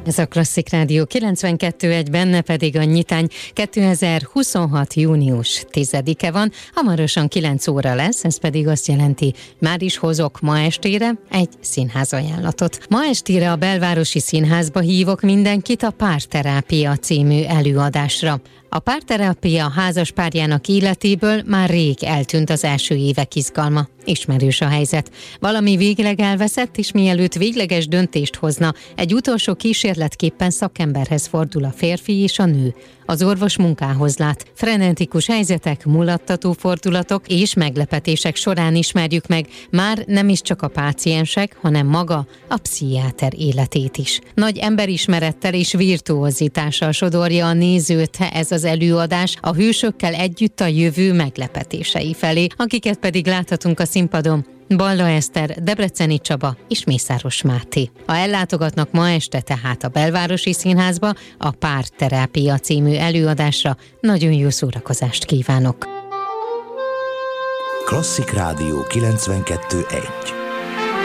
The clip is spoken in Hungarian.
Ez a Klasszik Rádió 92.1, benne pedig a nyitány. 2026. június 10-e van, hamarosan 9 óra lesz, ez pedig azt jelenti, már is hozok ma estére egy színházajánlatot. Ma estére a Belvárosi Színházba hívok mindenkit a Párterápia című előadásra. A párterápia házaspárjának életéből már rég eltűnt az első évek izgalma. Ismerős a helyzet. Valami végleg elveszett, és mielőtt végleges döntést hozna, egy utolsó kísérletképpen szakemberhez fordul a férfi és a nő. Az orvos munkához lát. Frenetikus helyzetek, mulattató fordulatok és meglepetések során ismerjük meg már nem is csak a páciensek, hanem maga a pszichiáter életét is. Nagy emberismerettel és virtuózitással sodorja a nézőt ez az előadás a hősökkel együtt a jövő meglepetései felé, akiket pedig láthatunk a színpadon. Balla Eszter, Debreceni Csaba és Mészáros Máté. Ha ellátogatnak ma este tehát a Belvárosi Színházba, a Párterápia című előadásra, nagyon jó szórakozást kívánok! Klasszik Rádió 92.1